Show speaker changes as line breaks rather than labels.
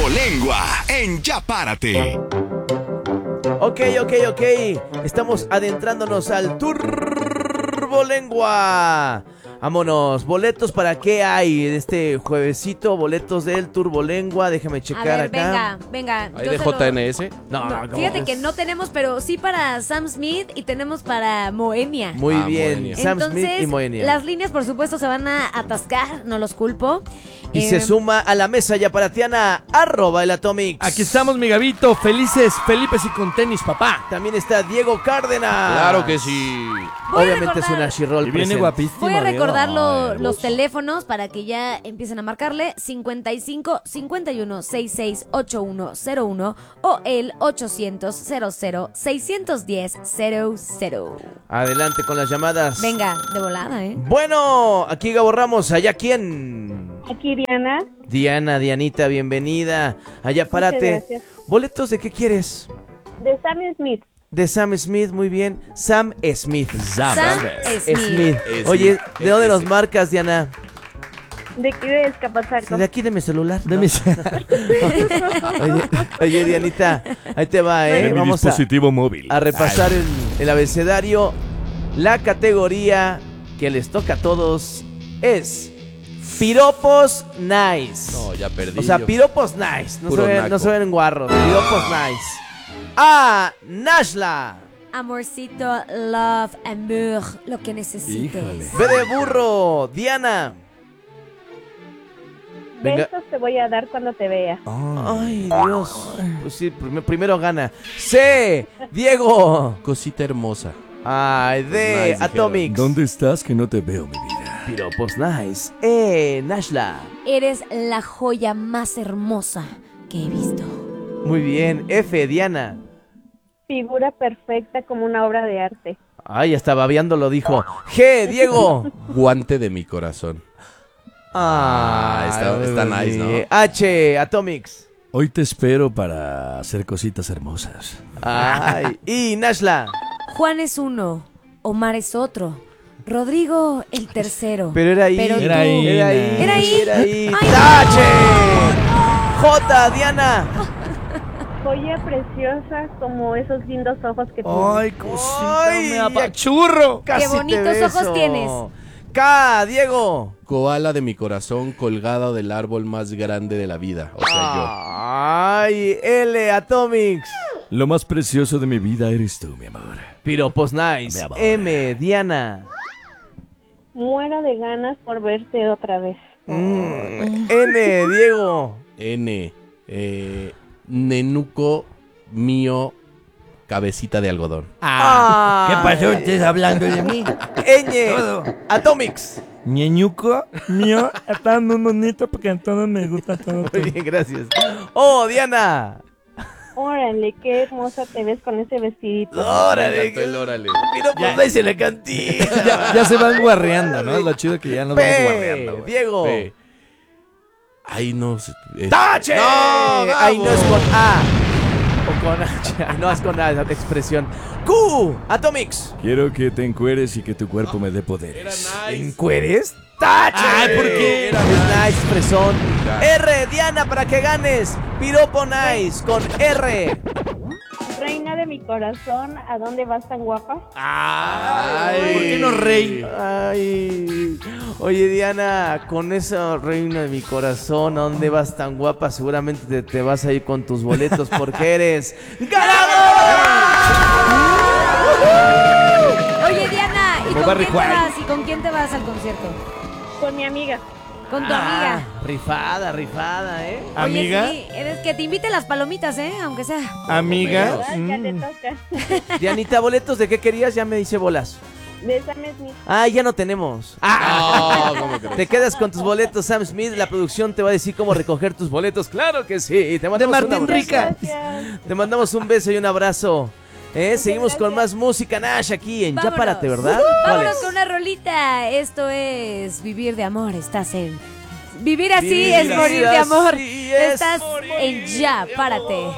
Turbolengua en Ya Párate.
Ok. Estamos adentrándonos al Turbolengua. Vámonos, boletos para qué hay en este juevesito, boletos del Turbolengua, déjame checar
A ver,
acá.
venga.
¿Hay
yo
de
se lo-
JNS?
No,
Fíjate que no tenemos, pero sí para Sam Smith y tenemos para Moenia.
Muy bien,
Moenia.
Sam
Entonces,
Smith y Moenia.
las líneas, por supuesto, se van a atascar, no los culpo.
Y se suma a la mesa yaparatiana, @el Atomix.
Aquí estamos, mi Gabito, felices, Felipe y con tenis, papá.
También está Diego Cárdenas.
Claro que sí.
Voy a
Obviamente es
recordar-
una She-Roll
Y viene
presente.
guapísima.
Voy a recordar
Ay,
los teléfonos para que ya empiecen a marcarle 55 51 66 8101 o el 800 00 610 00.
Adelante con las llamadas.
Venga, de volada, ¿eh?
Bueno, aquí Gabo Ramos, allá quién.
Aquí Diana,
Dianita, bienvenida. Allá párate.
gracias.
¿Boletos de qué quieres?
de Sam Smith.
De Sam Smith, muy bien. Sam Smith.
Sam Smith.
Oye, ¿de dónde nos marcas, Diana?
De aquí de Escapazaco.
De aquí de mi celular.
De
¿no?
mis-
Oye, Dianita, ahí te va, ¿eh?
de mi
Vamos
dispositivo móvil.
a repasar el abecedario. La categoría que les toca a todos es piropos nice.
No, ya perdí.
O sea,
yo.
piropos nice. No
Puro
se, ven,
naco.
no se ven guarros. Piropos nice. A. Nashla.
Amorcito, love, amour, lo que necesites.
Híjole.
B de burro. Diana. Venga.
Besos te voy a dar cuando te vea.
Ay, Dios. Pues sí, primero gana. C. Diego.
Cosita hermosa.
Ay, D.
Nice,
Atomics.
¿Dónde estás que no te veo, mi vida?
Piropos nice. E. Nashla.
Eres la joya más hermosa que he visto.
Muy bien. F. Diana.
Figura perfecta como una obra de arte.
Ay, hasta babeando lo dijo. G. Diego.
Guante de mi corazón. Está nice, ¿no?
H. Atomics.
Hoy te espero para hacer cositas hermosas.
Ay. Y Nashla.
Juan es uno, Omar es otro, Rodrigo el tercero.
Pero era ahí.
Pero
Era
tú-
ahí.
Era ahí.
¿Era ahí?
Era ahí.
Ay,
¡Tache! J. Diana.
Joya preciosa como esos lindos ojos que tienes.
cosita,
Ay,
me apachurro.
Casi
Qué bonitos
te beso.
ojos tienes.
K. Diego.
Koala de mi corazón colgado del árbol más grande de la vida. O sea,
Ay, L. Atomics.
Lo más precioso de mi vida eres tú, mi amor.
Piropos nice.
Mi amor.
M. Diana.
Muero de ganas por verte otra vez.
N. Diego.
yo. N. Nenuco mío. Cabecita de algodón.
Ah.
¿Qué pasó? ¿Estás hablando de mí?
Ñ. Atomics.
Ñeñuco mío, está muy bonito porque a todos me gusta todo.
Muy bien, gracias. Oh, Diana.
Órale, qué hermosa te ves con ese vestidito.
Me
Órale.
encantó el órale.
Piropos nice en la cantina.
Ya se van guarreando, ¿no? Lo chido que ya nos vamos
P.
guarreando, güey.
Diego.
P. Ay, no.
¡Tache!
No,
Ahí no es
Gabo.
con A. O con H. Ahí no es con A esa expresión. Q. Atomics.
Quiero que te encueres y que tu cuerpo me dé poderes.
¿Encueres? ¡Tache!
Ay, ¿por qué?
Es nice, fresón. R. Diana, para que ganes. Piropo nice con R.
Reina de mi corazón, ¿a dónde vas tan guapa?
Ay.
¿Por qué no rey?
Ay. Oye, Diana, con esa reina de mi corazón, ¿a dónde vas tan guapa? Seguramente te vas a ir con tus boletos porque eres ganador.
Oye, Diana, ¿y
Como
con
Barry
quién te
White.
vas? ¿Y con quién te vas al concierto?
Con mi amiga.
Con tu amiga.
Rifada, ¿eh?
¿Amiga?
Oye, sí, eres que te invite las palomitas, aunque sea.
¿Amiga?
¿Verdad? Ya te toca.
Dianita, ¿boletos de qué querías? Ya me dice bolas.
De Sam Smith.
Ah, ya no tenemos.
No, ¿cómo crees?
Te quedas con tus boletos, Sam Smith. La producción te va a decir cómo recoger tus boletos. ¡Claro que sí! Te mandamos,
Martín
un,
Rica.
Gracias.
te mandamos un beso y un abrazo. Seguimos con más música, Nash, aquí en Ya
Vámonos.
Párate, ¿verdad? ¿Cuál
Vámonos
es?
con una rolita. Esto es Vivir de Amor. Estás en... Vivir así
Vivir
es morir de
así
amor.
es
Estás
morir
en Ya Párate.